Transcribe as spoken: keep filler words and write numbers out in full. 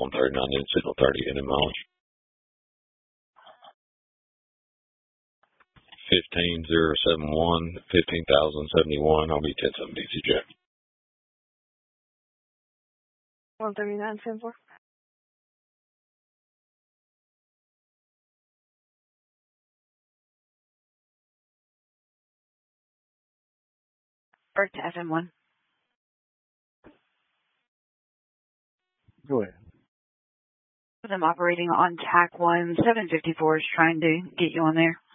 one thirty-nine, then signal thirty, and then mileage. fifteen zero seven one, fifteen thousand seventy-one, I'll be ten seven D C J. one thirty-nine, ten four. Back to F M one. Go ahead. I'm operating on T A C one, seven fifty-four is trying to get you on there.